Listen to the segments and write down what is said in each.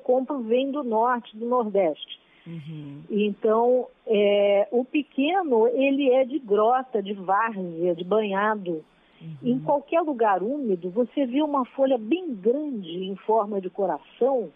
compro vem do norte, do nordeste. Uhum. Então, o pequeno, ele é de grota, de várzea, de banhado. Em qualquer lugar úmido, você vê uma folha bem grande em forma de coração,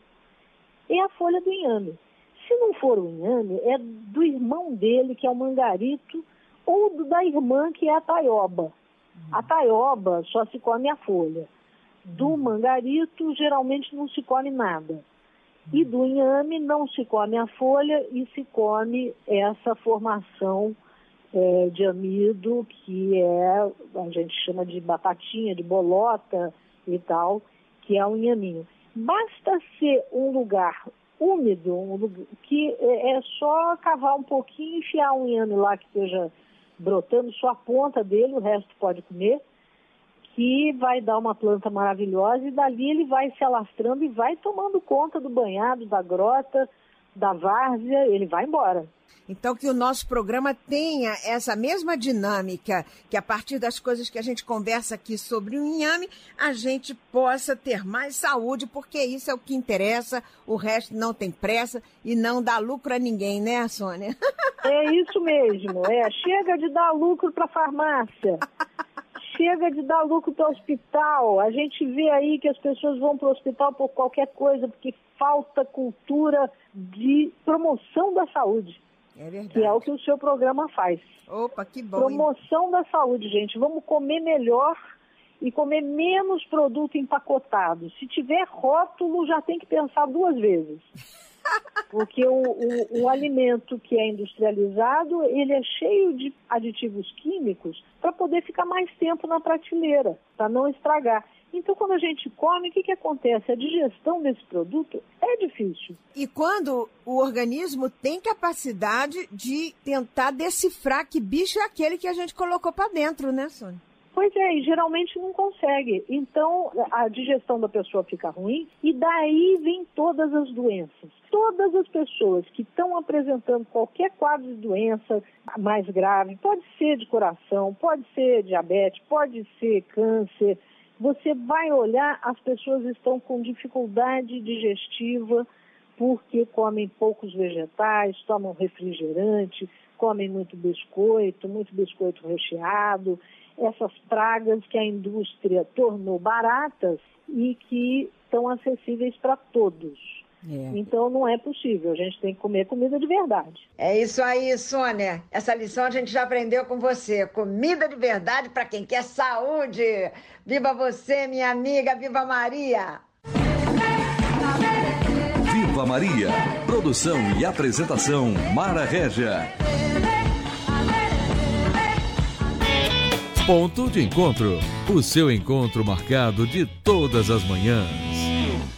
é a folha do inhame. Se não for o inhame, é do irmão dele, que é o mangarito, ou da irmã, que é a taioba. A taioba só se come a folha. Do mangarito, geralmente não se come nada. E do inhame não se come a folha e se come essa formação de amido, que a gente chama de batatinha, de bolota e tal, que é o inhaminho. Basta ser um lugar úmido, que é só cavar um pouquinho e enfiar um inhame lá que esteja brotando, só a ponta dele, o resto pode comer, que vai dar uma planta maravilhosa, e dali ele vai se alastrando e vai tomando conta do banhado, da grota, da várzea, ele vai embora. Então, que o nosso programa tenha essa mesma dinâmica, que a partir das coisas que a gente conversa aqui sobre o inhame, a gente possa ter mais saúde, porque isso é o que interessa, o resto não tem pressa e não dá lucro a ninguém, né, Sônia? É isso mesmo, chega de dar lucro para a farmácia. Chega de dar lucro para o hospital. A gente vê aí que as pessoas vão para o hospital por qualquer coisa, porque falta cultura de promoção da saúde. É verdade. Que é o que o seu programa faz. Opa, que bom. Promoção da saúde, gente. Vamos comer melhor e comer menos produto empacotado. Se tiver rótulo, já tem que pensar 2 vezes. Porque o alimento que é industrializado, ele é cheio de aditivos químicos para poder ficar mais tempo na prateleira, para não estragar. Então, quando a gente come, o que acontece? A digestão desse produto é difícil. E quando o organismo tem capacidade de tentar decifrar que bicho é aquele que a gente colocou para dentro, né, Sônia? Pois é, e geralmente não consegue. Então, a digestão da pessoa fica ruim e daí vem todas as doenças. Todas as pessoas que estão apresentando qualquer quadro de doença mais grave, pode ser de coração, pode ser diabetes, pode ser câncer, você vai olhar, as pessoas estão com dificuldade digestiva porque comem poucos vegetais, tomam refrigerante, comem muito biscoito recheado, essas pragas que a indústria tornou baratas e que são acessíveis para todos. Então não é possível, a gente tem que comer comida de verdade. É isso aí, Sônia. Essa lição a gente já aprendeu com você. Comida de verdade para quem quer saúde. Viva você, minha amiga, viva Maria! Viva Maria! Produção e apresentação Mara Régia. Ponto de encontro. O seu encontro marcado de todas as manhãs.